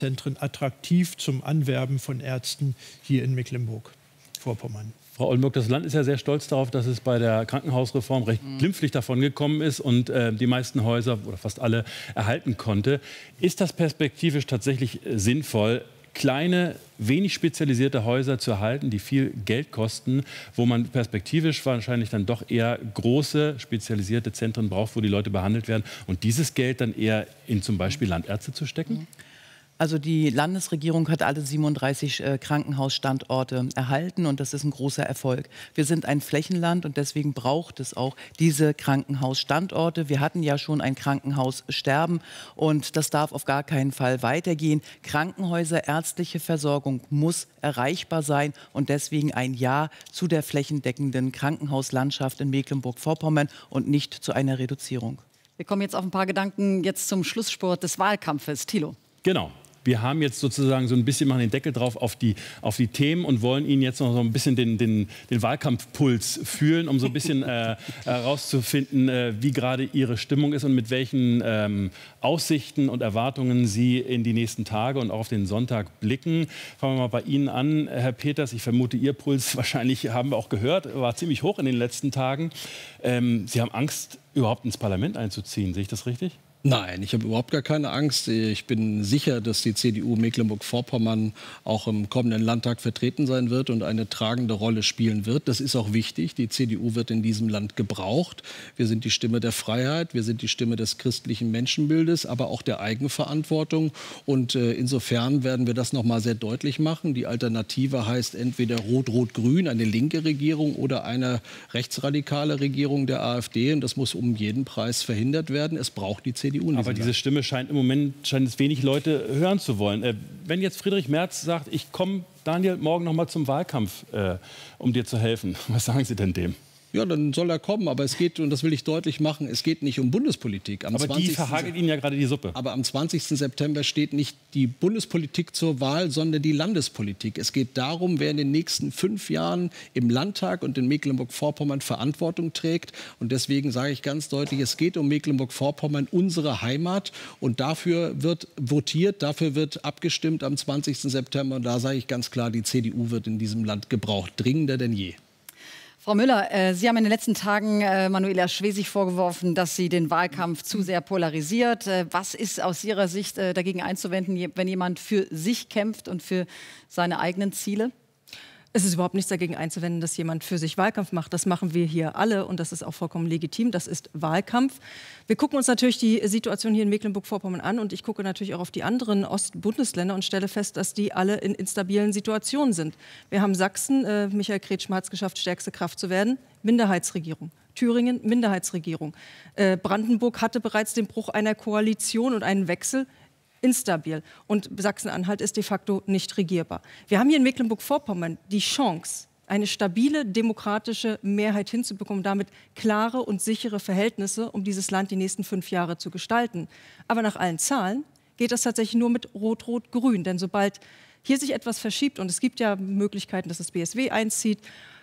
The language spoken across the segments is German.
Zentren attraktiv zum Anwerben von Ärzten hier in Mecklenburg-Vorpommern. Frau Oldenburg, das Land ist ja sehr stolz darauf, dass es bei der Krankenhausreform recht glimpflich davongekommen ist und die meisten Häuser oder fast alle erhalten konnte. Ist das perspektivisch tatsächlich sinnvoll, kleine, wenig spezialisierte Häuser zu erhalten, die viel Geld kosten, wo man perspektivisch wahrscheinlich dann doch eher große, spezialisierte Zentren braucht, wo die Leute behandelt werden und dieses Geld dann eher in zum Beispiel Landärzte zu stecken? Also die Landesregierung hat alle 37 Krankenhausstandorte erhalten und das ist ein großer Erfolg. Wir sind ein Flächenland und deswegen braucht es auch diese Krankenhausstandorte. Wir hatten ja schon ein Krankenhaussterben und das darf auf gar keinen Fall weitergehen. Krankenhäuser, ärztliche Versorgung muss erreichbar sein und deswegen ein Ja zu der flächendeckenden Krankenhauslandschaft in Mecklenburg-Vorpommern und nicht zu einer Reduzierung. Wir kommen jetzt auf ein paar Gedanken jetzt zum Schlussspurt des Wahlkampfes. Thilo. Genau. Wir haben jetzt sozusagen so ein bisschen machen den Deckel drauf auf die Themen und wollen Ihnen jetzt noch so ein bisschen den Wahlkampfpuls fühlen, um so ein bisschen herauszufinden, wie gerade Ihre Stimmung ist und mit welchen Aussichten und Erwartungen Sie in die nächsten Tage und auch auf den Sonntag blicken. Fangen wir mal bei Ihnen an, Herr Peters. Ich vermute, Ihr Puls, wahrscheinlich haben wir auch gehört, war ziemlich hoch in den letzten Tagen. Sie haben Angst, überhaupt ins Parlament einzuziehen. Sehe ich das richtig? Nein, ich habe überhaupt gar keine Angst. Ich bin sicher, dass die CDU Mecklenburg-Vorpommern auch im kommenden Landtag vertreten sein wird und eine tragende Rolle spielen wird. Das ist auch wichtig. Die CDU wird in diesem Land gebraucht. Wir sind die Stimme der Freiheit, wir sind die Stimme des christlichen Menschenbildes, aber auch der Eigenverantwortung. Und insofern werden wir das noch mal sehr deutlich machen. Die Alternative heißt entweder Rot-Rot-Grün, eine linke Regierung, oder eine rechtsradikale Regierung der AfD. Und das muss um jeden Preis verhindert werden. Es braucht die CDU. Aber diese Stimme scheint im Moment es wenig Leute hören zu wollen. Wenn jetzt Friedrich Merz sagt, ich komme, Daniel, morgen noch mal zum Wahlkampf, um dir zu helfen, was sagen Sie denn dem? Ja, dann soll er kommen, aber es geht, und das will ich deutlich machen, es geht nicht um Bundespolitik. Aber die verhagelt Ihnen ja gerade die Suppe. Aber am 20. September steht nicht die Bundespolitik zur Wahl, sondern die Landespolitik. Es geht darum, wer in den nächsten 5 Jahren im Landtag und in Mecklenburg-Vorpommern Verantwortung trägt. Und deswegen sage ich ganz deutlich, es geht um Mecklenburg-Vorpommern, unsere Heimat. Und dafür wird votiert, dafür wird abgestimmt am 20. September. Und da sage ich ganz klar, die CDU wird in diesem Land gebraucht, dringender denn je. Frau Müller, Sie haben in den letzten Tagen Manuela Schwesig vorgeworfen, dass sie den Wahlkampf zu sehr polarisiert. Was ist aus Ihrer Sicht dagegen einzuwenden, wenn jemand für sich kämpft und für seine eigenen Ziele? Es ist überhaupt nichts dagegen einzuwenden, dass jemand für sich Wahlkampf macht. Das machen wir hier alle und das ist auch vollkommen legitim. Das ist Wahlkampf. Wir gucken uns natürlich die Situation hier in Mecklenburg-Vorpommern an und ich gucke natürlich auch auf die anderen Ostbundesländer und stelle fest, dass die alle in instabilen Situationen sind. Wir haben Sachsen, Michael Kretschmer hat es geschafft, stärkste Kraft zu werden, Minderheitsregierung. Thüringen, Minderheitsregierung. Brandenburg hatte bereits den Bruch einer Koalition und einen Wechsel. Instabil. Und Sachsen-Anhalt ist de facto nicht regierbar. Wir haben hier in Mecklenburg-Vorpommern die Chance, eine stabile demokratische Mehrheit hinzubekommen, damit klare und sichere Verhältnisse, um dieses Land die nächsten 5 Jahre zu gestalten. Aber nach allen Zahlen geht das tatsächlich nur mit Rot-Rot-Grün. Denn sobald hier sich etwas verschiebt, und es gibt ja Möglichkeiten, dass das BSW einzieht,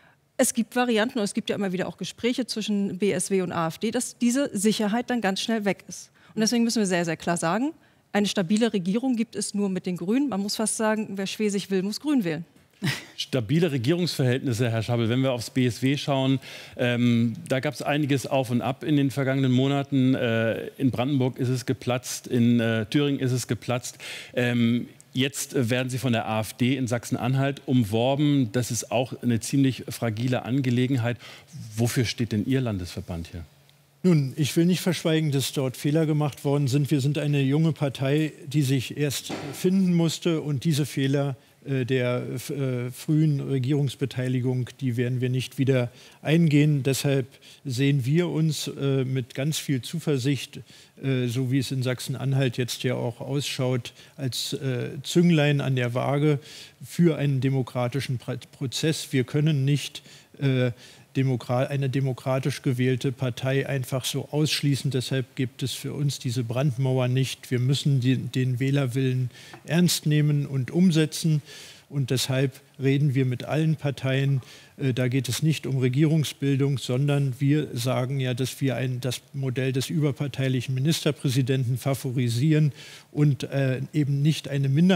es gibt Varianten und es gibt ja immer wieder auch Gespräche zwischen BSW und AfD, dass diese Sicherheit dann ganz schnell weg ist. Und deswegen müssen wir sehr, sehr klar sagen, eine stabile Regierung gibt es nur mit den Grünen. Man muss fast sagen, wer Schwesig will, muss Grün wählen. Stabile Regierungsverhältnisse, Herr Schabel. Wenn wir aufs BSW schauen, da gab es einiges auf und ab in den vergangenen Monaten. In Brandenburg ist es geplatzt, in Thüringen ist es geplatzt. Jetzt werden Sie von der AfD in Sachsen-Anhalt umworben. Das ist auch eine ziemlich fragile Angelegenheit. Wofür steht denn Ihr Landesverband hier? Nun, ich will nicht verschweigen, dass dort Fehler gemacht worden sind. Wir sind eine junge Partei, die sich erst finden musste. Und diese Fehler der frühen Regierungsbeteiligung, die werden wir nicht wieder eingehen. Deshalb sehen wir uns mit ganz viel Zuversicht, so wie es in Sachsen-Anhalt jetzt ja auch ausschaut, als Zünglein an der Waage für einen demokratischen Prozess. Wir können nicht eine demokratisch gewählte Partei einfach so ausschließen. Deshalb gibt es für uns diese Brandmauer nicht. Wir müssen den Wählerwillen ernst nehmen und umsetzen. Und deshalb reden wir mit allen Parteien. Da geht es nicht um Regierungsbildung, sondern wir sagen ja, dass wir das Modell des überparteilichen Ministerpräsidenten favorisieren und eben nicht eine Minderheit